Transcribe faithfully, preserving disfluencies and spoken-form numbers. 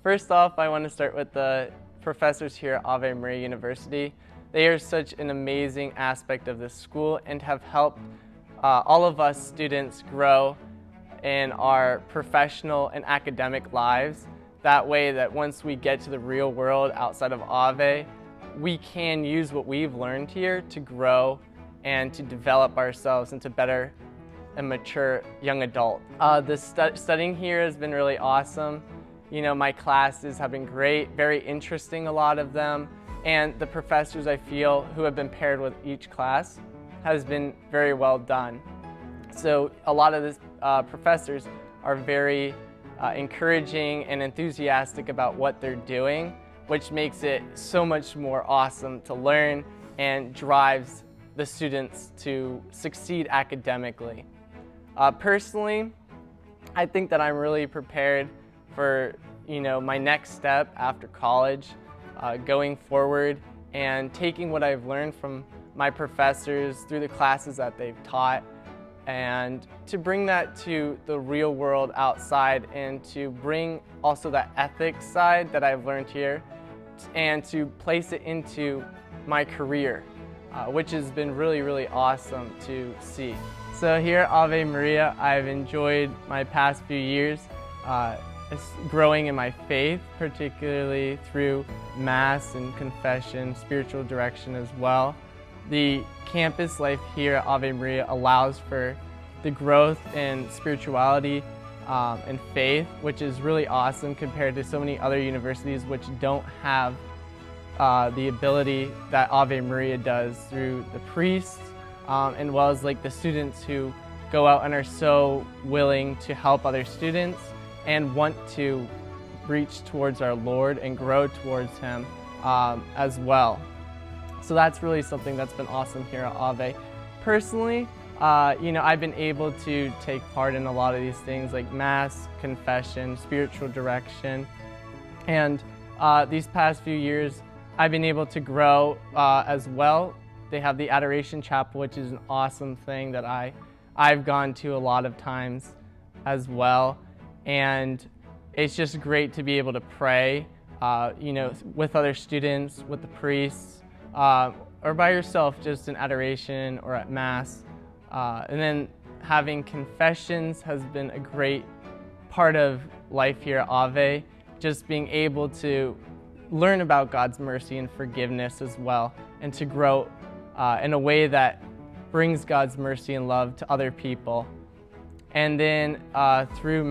First off, I want to start with the professors here at Ave Maria University. They are such an amazing aspect of this school and have helped uh, all of us students grow in our professional and academic lives. That way that once we get to the real world outside of Ave, we can use what we've learned here to grow and to develop ourselves into better and mature young adult. Uh, the stu studying here has been really awesome. You know, my classes have been great, very interesting, a lot of them, and the professors, I feel, who have been paired with each class has been very well done. So a lot of the uh, professors are very uh, encouraging and enthusiastic about what they're doing, which makes it so much more awesome to learn and drives the students to succeed academically. Uh, personally, I think that I'm really prepared for, you know, my next step after college, uh, going forward and taking what I've learned from my professors through the classes that they've taught, and to bring that to the real world outside, and to bring also that ethics side that I've learned here and to place it into my career, uh, which has been really, really awesome to see. So here at Ave Maria, I've enjoyed my past few years uh, growing in my faith, particularly through Mass and confession, spiritual direction as well. The campus life here at Ave Maria allows for the growth in spirituality um, and faith, which is really awesome compared to so many other universities which don't have uh, the ability that Ave Maria does through the priests, um, and well as like the students who go out and are so willing to help other students and want to reach towards our Lord and grow towards Him um, as well. So that's really something that's been awesome here at Ave. Personally, uh, you know, I've been able to take part in a lot of these things like Mass, confession, spiritual direction, and uh, these past few years I've been able to grow uh, as well. They have the Adoration Chapel, which is an awesome thing that I, I've gone to a lot of times as well. And it's just great to be able to pray, uh, you know, with other students, with the priests, uh, or by yourself, just in adoration or at Mass. Uh, and then having confessions has been a great part of life here at Ave, just being able to learn about God's mercy and forgiveness as well, and to grow uh, in a way that brings God's mercy and love to other people. And then uh, through